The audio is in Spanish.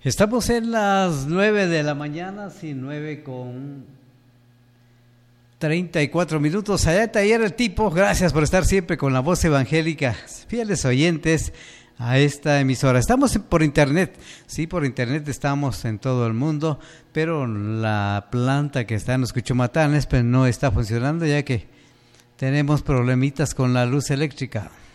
Estamos en las 9 de la mañana, sí, 9:34. Allá Taller El Tipo, gracias por estar siempre con la voz evangélica, fieles oyentes a esta emisora. Estamos por internet, sí, por internet estamos en todo el mundo, pero la planta que está en los Cuchumatanes pues no está funcionando, ya que tenemos problemitas con la luz eléctrica.